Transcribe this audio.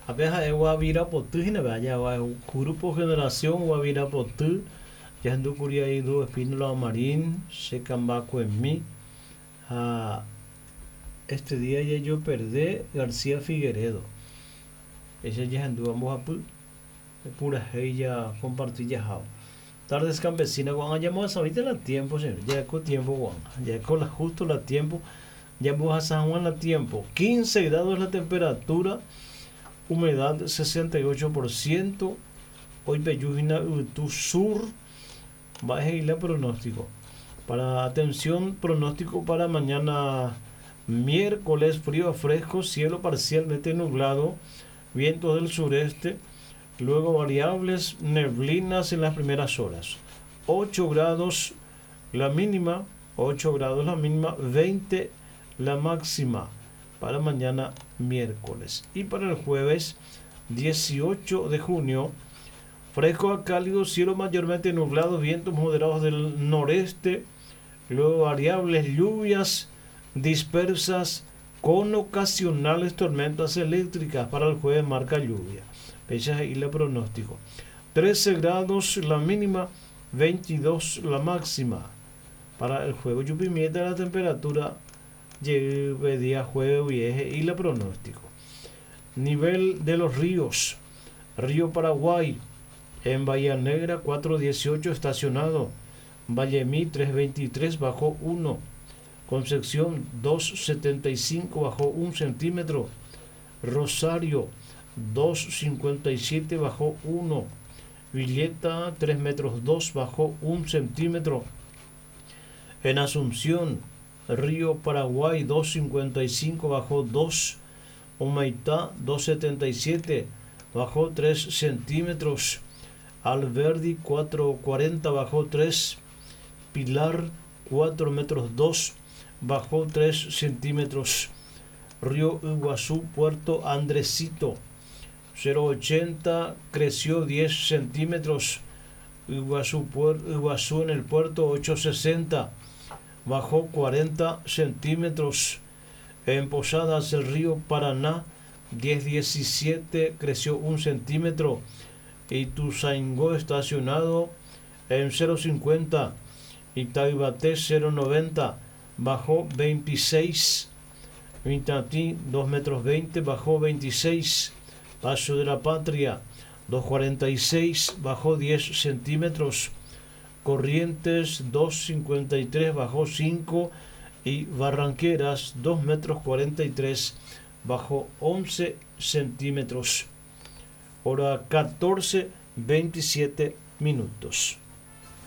Abeja es Guavirapotu, y vaya, Grupo Generación Guavirapotu, ya ando curia ido Espínola Marín, se cambaco en mí. Este día ya yo perdí García Figueredo. Ella ya anduvo a pura ella compartilla jao. Tardes campesinas, Juan, ya vamos a ahorita la tiempo, señor. Ya con tiempo, Juan. Ya con justo la tiempo. Ya vamos a San Juan la tiempo. 15 grados la temperatura. Humedad 68%. Hoy Bellugina tu sur. Baja y la pronóstico. Para atención, pronóstico para mañana miércoles, frío a fresco, cielo parcialmente nublado, vientos del sureste, luego variables, neblinas en las primeras horas. 8 grados la mínima, 8 grados la mínima, 20 la máxima para mañana miércoles. Y para el jueves 18 de junio, fresco a cálido, cielo mayormente nublado, vientos moderados del noreste, luego variables, lluvias dispersas con ocasionales tormentas eléctricas. Para el jueves marca lluvia. Fechas y el pronóstico. 13 grados la mínima, 22 la máxima. Para el jueves lluvimienta la temperatura lleve día jueves vieje y el pronóstico. Nivel de los ríos. Río Paraguay en Bahía Negra 418 estacionado. Vallemí 323 bajo 1. Concepción 275 bajo 1 centímetro. Rosario 257 bajo 1. Villeta 3 metros 2 bajo 1 centímetro. En Asunción, Río Paraguay 255 bajo 2. Humaitá 277 bajo 3 centímetros. Alberdi 440 bajo 3. Pilar 4 metros 2 bajo 3 centímetros. Río Iguazú, Puerto Andresito 080 creció 10 centímetros. Iguazú en el puerto 860 bajó 40 centímetros. En Posadas el río Paraná 1017 creció 1 centímetro. Ituzaingó estacionado en 050. Itaibaté 090 bajó 26. Vintatí 2 metros 20 bajó 26. Paso de la Patria 246 bajó 10 centímetros. Corrientes 253 bajó 5. Y Barranqueras 2 metros 43 bajó 11 centímetros. Hora 14:27 minutos.